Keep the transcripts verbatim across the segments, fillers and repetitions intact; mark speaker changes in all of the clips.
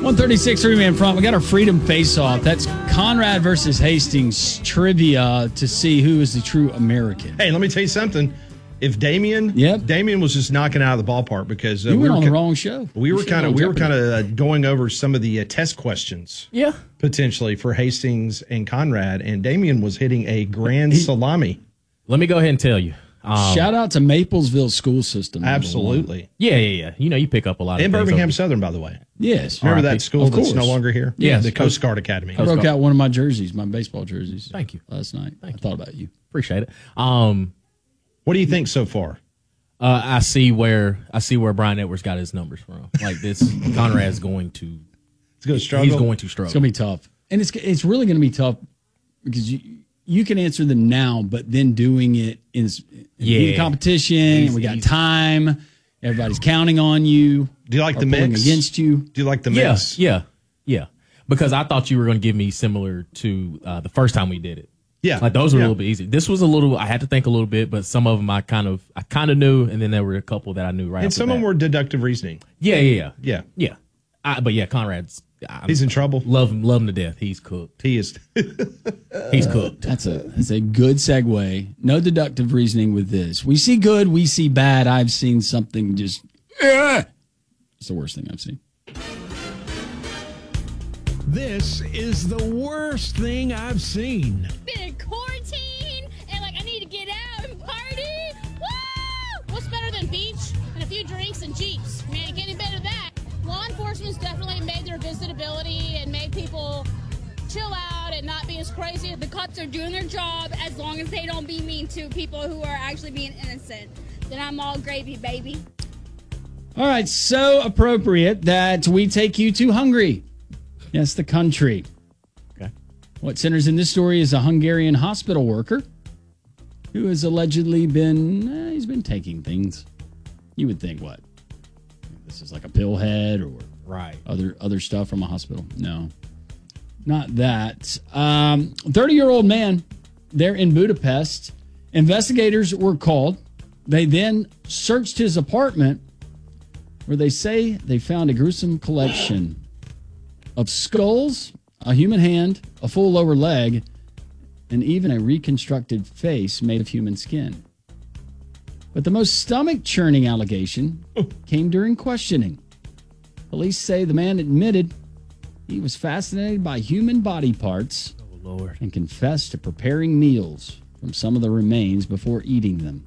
Speaker 1: one thirty-six, three-man front. We got our Freedom Face-Off. That's Conrad versus Hastings trivia to see who is the true American.
Speaker 2: Hey, let me tell you something. If Damien,
Speaker 1: yep.
Speaker 2: Damien was just knocking out of the ballpark because uh,
Speaker 1: you
Speaker 2: we
Speaker 1: went
Speaker 2: were
Speaker 1: on
Speaker 2: ca-
Speaker 1: the wrong show.
Speaker 2: We
Speaker 1: you
Speaker 2: were kind of we were kind of uh, going over some of the uh, test questions,
Speaker 3: yeah,
Speaker 2: potentially for Hastings and Conrad, and Damien was hitting a grand he, salami.
Speaker 3: Let me go ahead and tell you.
Speaker 1: Um, Shout out to Maplesville school system.
Speaker 2: Absolutely.
Speaker 3: Yeah, yeah, yeah. You know, you pick up a lot
Speaker 2: and
Speaker 3: of
Speaker 2: And Birmingham
Speaker 3: over.
Speaker 2: Southern, by the way.
Speaker 1: Yes.
Speaker 2: Remember that school that's no longer here?
Speaker 1: Yes.
Speaker 2: The Coast Guard Academy.
Speaker 1: I broke out one of my jerseys, my baseball jerseys.
Speaker 3: Thank you.
Speaker 1: Last night.
Speaker 3: Thank
Speaker 1: I
Speaker 3: you.
Speaker 1: thought about you.
Speaker 3: Appreciate it. Um,
Speaker 2: what do you think so far?
Speaker 3: Uh, I see where I see where Brian Edwards got his numbers from. Like this, Conrad's going to.
Speaker 2: It's going to struggle.
Speaker 3: He's going to struggle.
Speaker 1: It's going to be tough, and it's it's really going to be tough because you you can answer them now, but then doing it in, in
Speaker 3: yeah.
Speaker 1: competition,
Speaker 3: Easy,
Speaker 1: and we got
Speaker 3: easy.
Speaker 1: time. Everybody's counting on you.
Speaker 2: Do you like the mix
Speaker 1: against you?
Speaker 2: Do you like the
Speaker 3: yeah,
Speaker 2: mix?
Speaker 3: Yeah, yeah. Because I thought you were going to give me similar to uh, the first time we did it.
Speaker 2: Yeah,
Speaker 3: like those were
Speaker 2: yeah.
Speaker 3: a little bit easy. This was a little. I had to think a little bit, but some of them I kind of, I kind of knew, and then there were a couple that I knew right.
Speaker 2: And some of them were deductive reasoning.
Speaker 3: Yeah, yeah, yeah,
Speaker 2: yeah,
Speaker 3: yeah. I, but yeah, Conrad's. I'm,
Speaker 2: He's in trouble.
Speaker 3: Love him, love him to death. He's cooked.
Speaker 2: He is.
Speaker 3: He's cooked.
Speaker 1: That's a that's a good segue. No deductive reasoning with this. We see good, we see bad. I've seen something just. Uh, it's the worst thing I've seen.
Speaker 4: This is the worst thing I've seen.
Speaker 5: Been in quarantine and like I need to get out and party. Woo! What's better than beach and a few drinks and Jeeps? Man, getting better than that. Law enforcement's definitely made their visitability and made people chill out and not be as crazy. The cops are doing their job as long as they don't be mean to people who are actually being innocent. Then I'm all gravy, baby.
Speaker 1: All right, so appropriate that we take you to Hungary. Yes, the country.
Speaker 3: Okay.
Speaker 1: What centers in this story is a Hungarian hospital worker who has allegedly been, eh, he's been taking things. You would think what? This is like a pill head or
Speaker 3: right.
Speaker 1: other other stuff from a hospital. No, not that. Um, thirty-year-old man there in Budapest. Investigators were called. They then searched his apartment where they say they found a gruesome collection of skulls, a human hand, a full lower leg, and even a reconstructed face made of human skin. But the most stomach-churning allegation came during questioning. Police say the man admitted he was fascinated by human body parts
Speaker 3: oh, Lord.
Speaker 1: and confessed to preparing meals from some of the remains before eating them.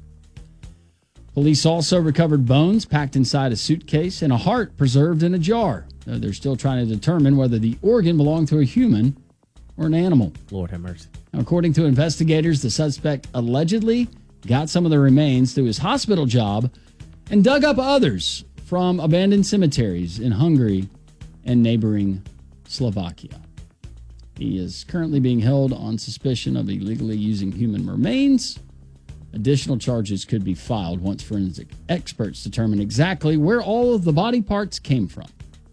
Speaker 1: Police also recovered bones packed inside a suitcase and a heart preserved in a jar. They're still trying to determine whether the organ belonged to a human or an animal.
Speaker 3: Lord have mercy.
Speaker 1: Now, according to investigators, the suspect allegedly got some of the remains through his hospital job and dug up others from abandoned cemeteries in Hungary and neighboring Slovakia. He is currently being held on suspicion of illegally using human remains. Additional charges could be filed once forensic experts determine exactly where all of the body parts came from.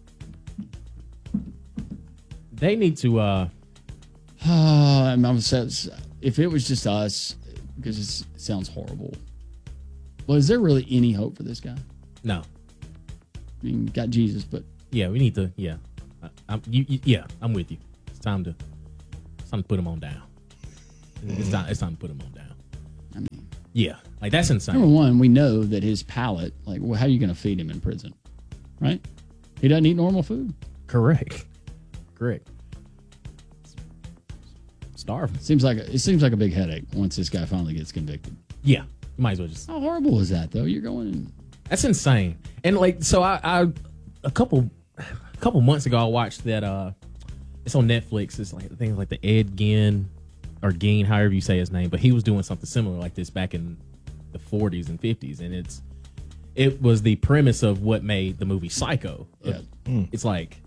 Speaker 3: They need to. Uh...
Speaker 1: I'm, I'm, if it was just us, because it's, it sounds horrible. Well, is there really any hope for this guy?
Speaker 3: No.
Speaker 1: I mean, got Jesus, but
Speaker 3: yeah, we need to. Yeah, I, I'm. You, you, yeah, I'm with you. It's time to. It's time to put him on down. It's time. It's time to put him on down.
Speaker 1: I mean,
Speaker 3: yeah, like that's insane.
Speaker 1: Number one, we know that his palate. Like, well, how are you going to feed him in prison? Right? He doesn't eat normal food.
Speaker 3: Correct. Correct. Starving.
Speaker 1: Seems like a, it seems like a big headache once this guy finally gets convicted.
Speaker 3: Yeah, you might as well just.
Speaker 1: How horrible is that, though? You're going.
Speaker 3: That's insane. And like, so I, I a couple, a couple months ago, I watched that. Uh, it's on Netflix. It's like things like the Ed Gein or Gein, however you say his name, but he was doing something similar like this back in the forties and fifties, and it's it was the premise of what made the movie Psycho.
Speaker 1: Yeah.
Speaker 3: Mm. It's like,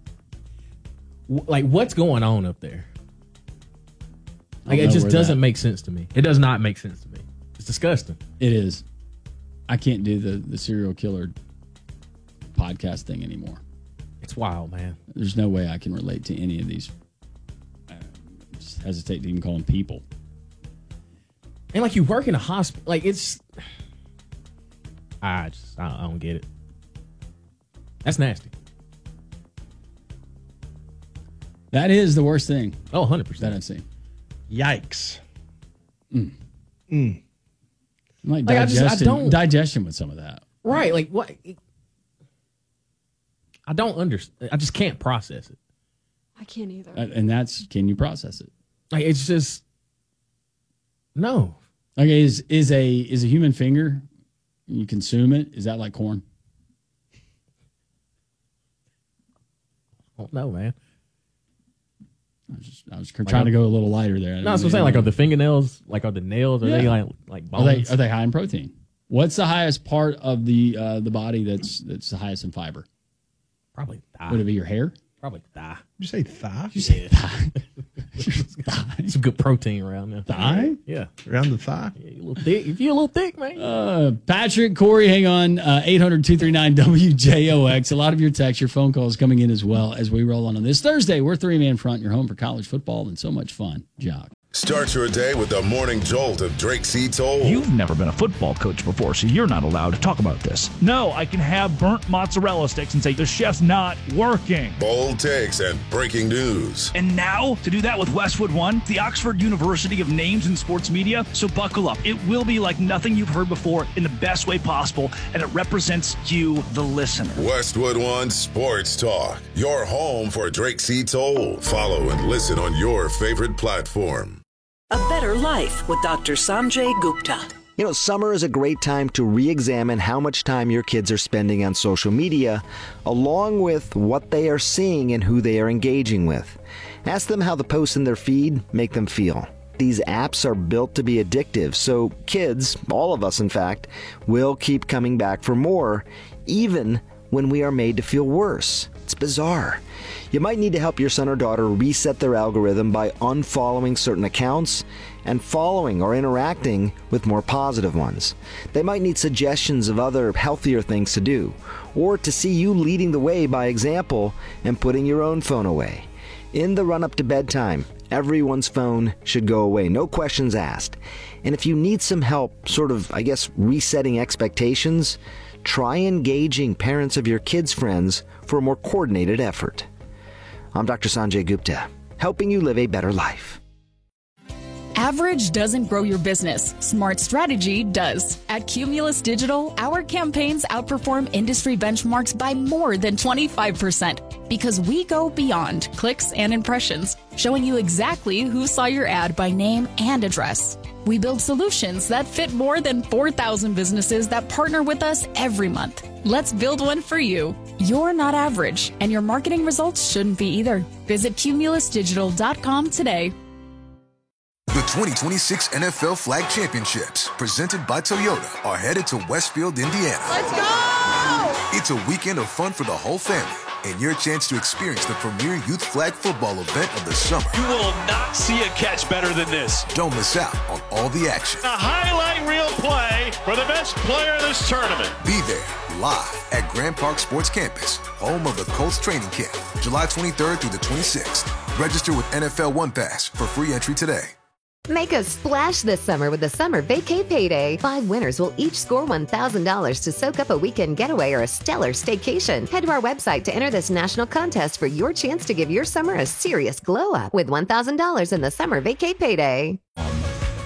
Speaker 3: w- like what's going on up there? Like it just doesn't that. make sense to me. It does not make sense to me. It's disgusting.
Speaker 1: It is. I can't do the, the serial killer podcast thing anymore.
Speaker 3: It's wild, man.
Speaker 1: There's no way I can relate to any of these. I just hesitate to even call them people.
Speaker 3: And like you work in a hospital, like it's. I just I, I don't get it. That's nasty.
Speaker 1: That is the worst thing
Speaker 3: Oh, one hundred
Speaker 1: that
Speaker 3: percent.
Speaker 1: I've seen.
Speaker 2: Yikes.
Speaker 1: Like,
Speaker 3: Like, I just- I
Speaker 1: digestion,
Speaker 3: don't-
Speaker 1: digestion with some of that.
Speaker 3: Right. Like, what? I don't understand. I just can't process it.
Speaker 6: I can't either.
Speaker 1: Uh, And that's, can you process it?
Speaker 3: Like, it's just, no.
Speaker 1: Like, is is a is a human finger, you consume it, is that like corn?
Speaker 3: I don't know, man.
Speaker 1: I was, just, I was trying to go a little lighter there.
Speaker 3: No, that's what I'm saying. Like, are the fingernails, like, are the nails, are
Speaker 1: Yeah.
Speaker 3: they like, like
Speaker 1: Are they
Speaker 3: bones?
Speaker 1: are they high in protein? What's the highest part of the uh, the body that's that's the highest in fiber?
Speaker 3: Probably thigh.
Speaker 1: Would it be your hair?
Speaker 3: Probably thigh.
Speaker 2: Did you say thigh?
Speaker 1: You say thigh. thigh.
Speaker 3: Some good protein around there.
Speaker 2: Thigh?
Speaker 3: Yeah.
Speaker 2: Around the thigh?
Speaker 3: Yeah, you a little thick. If you're a little thick, man.
Speaker 1: Uh, Patrick, Corey, hang on. Uh, eight hundred, two three nine, W J O X. A lot of your texts, your phone calls coming in as well as we roll on on this Thursday. We're three-man front. You're home for college football and so much fun. Jock.
Speaker 7: Start your day with the morning jolt of Drake C. Toll.
Speaker 8: You've never been a football coach before, so you're not allowed to talk about this. No, I can have burnt mozzarella sticks and say, the chef's not working.
Speaker 7: Bold takes and breaking news.
Speaker 8: And now, to do that with Westwood One, the Oxford University of Names in Sports Media. So buckle up. It will be like nothing you've heard before in the best way possible, and it represents you, the listener.
Speaker 7: Westwood One Sports Talk. Your home for Drake C. Toll. Follow and listen on your favorite platform.
Speaker 9: A Better Life with Doctor Sanjay Gupta.
Speaker 10: You know, summer is a great time to re-examine how much time your kids are spending on social media, along with what they are seeing and who they are engaging with. Ask them how the posts in their feed make them feel. These apps are built to be addictive, so kids, all of us in fact, will keep coming back for more, even when we are made to feel worse. It's bizarre. You might need to help your son or daughter reset their algorithm by unfollowing certain accounts and following or interacting with more positive ones. They might need suggestions of other healthier things to do, or to see you leading the way by example and putting your own phone away. In the run-up to bedtime, everyone's phone should go away, no questions asked. And if you need some help, sort of, I guess, resetting expectations, try engaging parents of your kids' friends for a more coordinated effort. I'm Doctor Sanjay Gupta, helping you live a better life.
Speaker 11: Average doesn't grow your business. Smart strategy does. At Cumulus Digital, our campaigns outperform industry benchmarks by more than twenty-five percent because we go beyond clicks and impressions, showing you exactly who saw your ad by name and address. We build solutions that fit more than four thousand businesses that partner with us every month. Let's build one for you. You're not average, and your marketing results shouldn't be either. Visit cumulus digital dot com today.
Speaker 12: The twenty twenty-six N F L Flag Championships, presented by Toyota, are headed to Westfield, Indiana.
Speaker 13: Let's go!
Speaker 12: It's a weekend of fun for the whole family and your chance to experience the premier youth flag football event of the summer.
Speaker 13: You will not see a catch better than this.
Speaker 12: Don't miss out on all the action.
Speaker 13: A highlight reel play for the best player in this tournament.
Speaker 12: Be there live at Grand Park Sports Campus, home of the Colts training camp, July twenty-third through the twenty-sixth. Register with N F L One Pass for free entry today.
Speaker 14: Make a splash this summer with the Summer Vacay Payday. Five winners will each score one thousand dollars to soak up a weekend getaway or a stellar staycation. Head to our website to enter this national contest for your chance to give your summer a serious glow up with one thousand dollars in the Summer Vacay Payday.